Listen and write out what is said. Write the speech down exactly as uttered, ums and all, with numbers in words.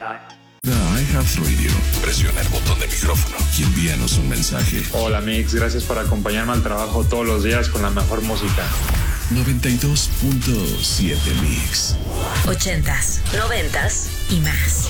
iHeartRadio. Presiona el botón de micrófono y envíanos un mensaje. Hola Mix, gracias por acompañarme al trabajo todos los días con la mejor música. noventa y dos punto siete Mix. Ochentas, noventas y más.